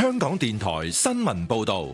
香港電台新聞報道。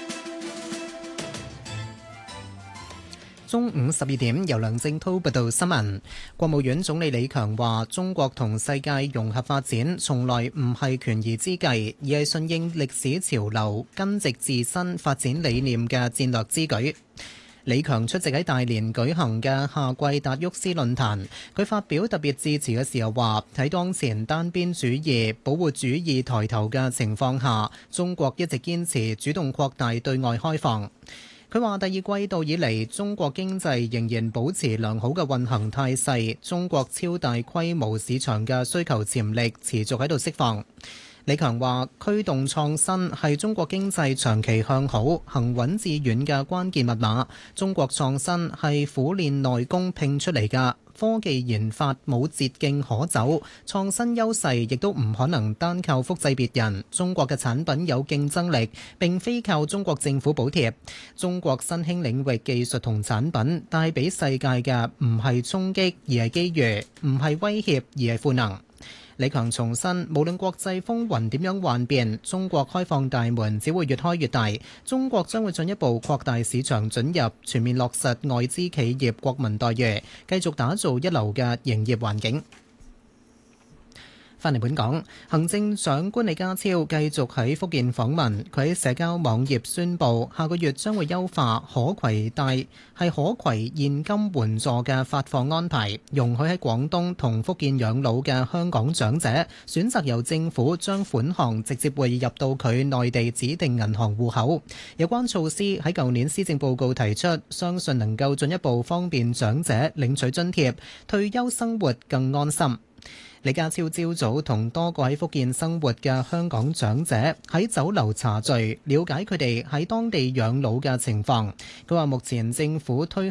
中午12點，由梁正滔報道新聞。國務院總理李強話：中國同世界融合發展，從來唔係權宜之計，而係順應歷史潮流、根植自身發展理念嘅戰略之舉。李強出席喺大連舉行嘅夏季達沃斯論壇，佢發表特別致辭嘅時候話：喺當前單邊主義、保護主義抬頭嘅情況下，中國一直堅持主動擴大對外開放。佢話：第二季度以嚟，中國經濟仍然保持良好嘅運行態勢，中國超大規模市場嘅需求潛力持續喺度釋放。李強話：驅動創新係中國經濟長期向好、行穩致遠嘅關鍵密碼。中國創新係苦練內功拼出嚟㗎。科技研發冇捷徑可走，創新優勢亦都唔可能單靠複製別人。中國嘅產品有競爭力，並非靠中國政府補貼。中國新興領域技術同產品帶俾世界嘅唔係衝擊，而係機遇；唔係威脅，而係賦能。李強重申，無論國際風雲點樣幻變，中國開放大門只會越開越大。中國將會進一步擴大市場准入，全面落實外資企業國民待遇，繼續打造一流嘅營業環境。返嚟本港，行政長官李家超繼續喺福建訪問。佢喺社交網頁宣布，下個月將會優化可攜現金援助嘅發放安排，容許喺廣東同福建養老嘅香港長者選擇由政府將款項直接匯入到佢內地指定銀行戶口。有關措施喺舊年施政報告提出，相信能夠進一步方便長者領取津貼，退休生活更安心。李家超朝早同多個喺福建生活嘅香港長者喺酒樓茶聚，了解佢哋喺當地養老嘅情況。佢話目前政府推